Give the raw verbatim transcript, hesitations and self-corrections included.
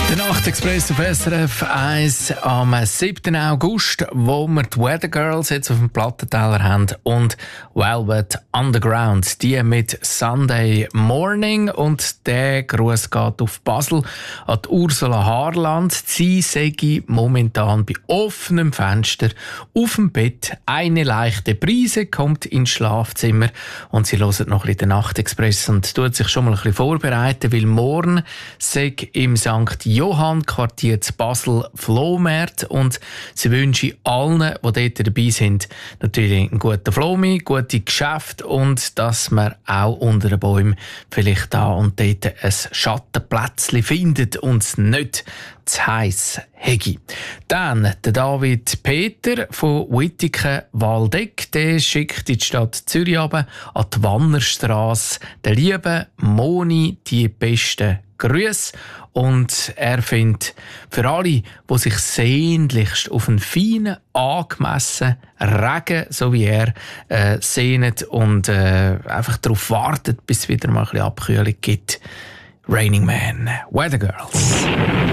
Der Nachtexpress auf S R F eins am siebten August, wo wir die Weather Girls jetzt auf dem Plattenteller haben und Velvet Underground, die mit Sunday Morning. Und der Gruß geht auf Basel an die Ursula Harland. Sie sei momentan bei offenem Fenster auf dem Bett. Eine leichte Brise kommt ins Schlafzimmer und sie hört noch ein bisschen den Nachtexpress und tut sich schon mal ein bisschen vorbereiten, weil morgen sei im Sankt Johann Quartier zu Basel Flohmarkt und sie wünsche allen, die dort dabei sind, natürlich einen guten Flohmi, gute Geschäfte und dass man auch unter den Bäumen vielleicht da und dort ein Schattenplätzchen findet und es nicht zu heiss hegi. Dann der David Peter von Wittigen-Waldeck, der schickt in die Stadt Zürich runter, an die Wannerstrasse der lieben Moni die besten Grüße. Und er findet, für alle, die sich sehnlichst auf einen feinen, angemessenen Regen, so wie er, äh, sehnen und äh, einfach darauf wartet, bis es wieder mal ein bisschen Abkühlung gibt, Raining Man, Weather Girls.